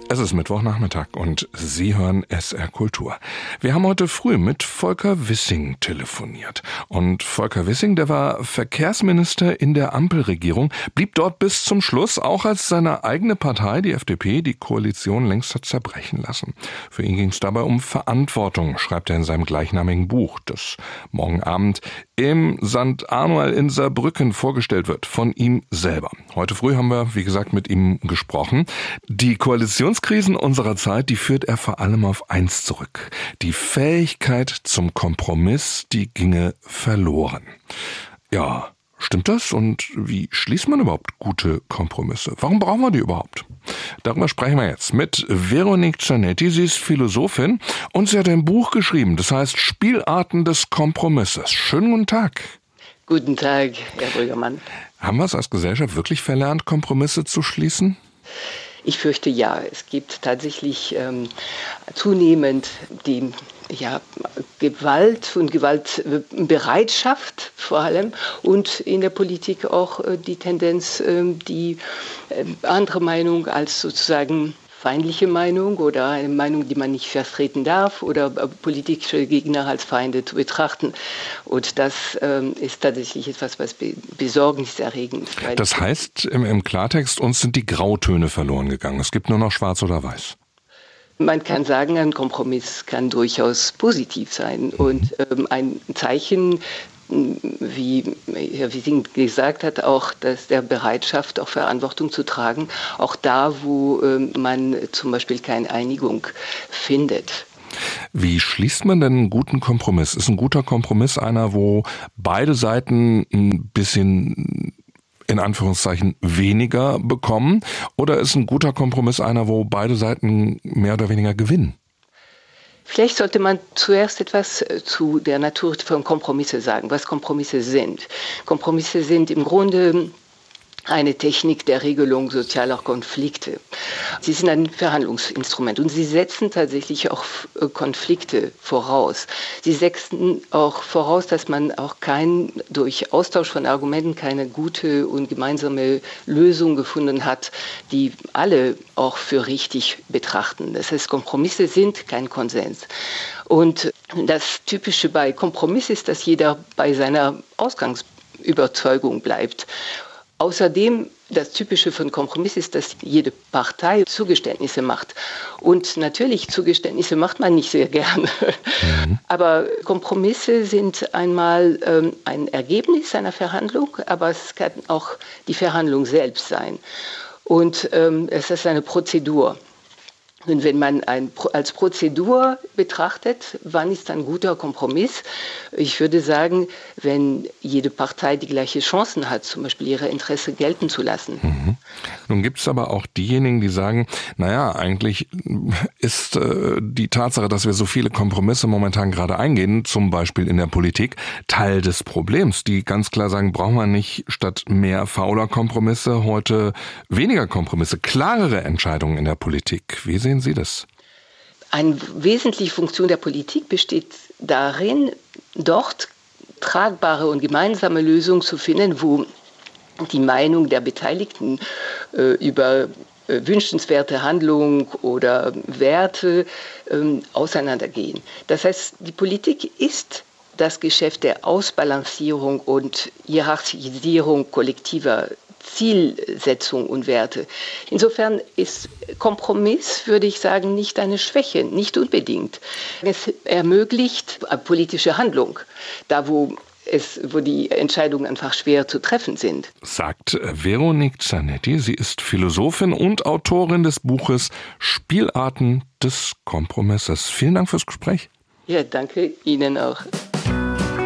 Es ist Mittwochnachmittag und Sie hören SR Kultur. Wir haben heute früh mit Volker Wissing telefoniert. Und Volker Wissing, der war Verkehrsminister in der Ampelregierung, blieb dort bis zum Schluss, auch als seine eigene Partei, die FDP, die Koalition längst hat zerbrechen lassen. Für ihn ging es dabei um Verantwortung, schreibt er in seinem gleichnamigen Buch, das morgen Abend im St. Anual in Saarbrücken vorgestellt wird, von ihm selber. Heute früh haben wir, wie gesagt, mit ihm gesprochen. Die Koalitionskrisen unserer Zeit, die führt er vor allem auf eins zurück. Die Fähigkeit zum Kompromiss, die ginge verloren. Ja, stimmt das? Und wie schließt man überhaupt gute Kompromisse? Warum brauchen wir die überhaupt? Darüber sprechen wir jetzt mit Véronique Zanetti. Sie ist Philosophin und sie hat ein Buch geschrieben, das heißt Spielarten des Kompromisses. Schönen guten Tag. Guten Tag, Herr Brüggemann. Haben wir es als Gesellschaft wirklich verlernt, Kompromisse zu schließen? Ich fürchte ja. Es gibt tatsächlich zunehmend die Gewalt und Gewaltbereitschaft vor allem und in der Politik auch die Tendenz, die andere Meinung als sozusagen feindliche Meinung oder eine Meinung, die man nicht vertreten darf oder politische Gegner als Feinde zu betrachten. Und das ist tatsächlich etwas, was besorgniserregend ist. Das heißt im Klartext, uns sind die Grautöne verloren gegangen. Es gibt nur noch schwarz oder weiß. Man kann sagen, ein Kompromiss kann durchaus positiv sein und ein Zeichen, wie Herr Wissing gesagt hat, auch dass der Bereitschaft, auch Verantwortung zu tragen, auch da, wo man zum Beispiel keine Einigung findet. Wie schließt man denn einen guten Kompromiss? Ist ein guter Kompromiss einer, wo beide Seiten ein bisschen in Anführungszeichen weniger bekommen? Oder ist ein guter Kompromiss einer, wo beide Seiten mehr oder weniger gewinnen? Vielleicht sollte man zuerst etwas zu der Natur von Kompromisse sagen, was Kompromisse sind. Kompromisse sind im Grunde eine Technik der Regelung sozialer Konflikte. Sie sind ein Verhandlungsinstrument und sie setzen tatsächlich auch Konflikte voraus. Sie setzen auch voraus, dass man auch durch Austausch von Argumenten keine gute und gemeinsame Lösung gefunden hat, die alle auch für richtig betrachten. Das heißt, Kompromisse sind kein Konsens. Und das Typische bei Kompromiss ist, dass jeder bei seiner Ausgangsüberzeugung bleibt. Außerdem, das Typische von Kompromiss ist, dass jede Partei Zugeständnisse macht. Und natürlich, Zugeständnisse macht man nicht sehr gern. Aber Kompromisse sind einmal ein Ergebnis einer Verhandlung, aber es kann auch die Verhandlung selbst sein. Und es ist eine Prozedur. Und wenn man als Prozedur betrachtet, wann ist ein guter Kompromiss? Ich würde sagen, wenn jede Partei die gleichen Chancen hat, zum Beispiel ihre Interesse gelten zu lassen. Nun gibt es aber auch diejenigen, die sagen, eigentlich ist die Tatsache, dass wir so viele Kompromisse momentan gerade eingehen, zum Beispiel in der Politik, Teil des Problems. Die ganz klar sagen, brauchen wir nicht statt mehr fauler Kompromisse heute weniger Kompromisse, klarere Entscheidungen in der Politik. Wie sehen Sie das? Eine wesentliche Funktion der Politik besteht darin, dort tragbare und gemeinsame Lösungen zu finden, wo die Meinung der Beteiligten über wünschenswerte Handlung oder Werte auseinandergehen. Das heißt, die Politik ist das Geschäft der Ausbalancierung und Hierarchisierung kollektiver Zielsetzung und Werte. Insofern ist Kompromiss, würde ich sagen, nicht eine Schwäche, nicht unbedingt. Es ermöglicht politische Handlung, da wo die Entscheidungen einfach schwer zu treffen sind. Sagt Véronique Zanetti. Sie ist Philosophin und Autorin des Buches Spielarten des Kompromisses. Vielen Dank fürs Gespräch. Ja, danke Ihnen auch.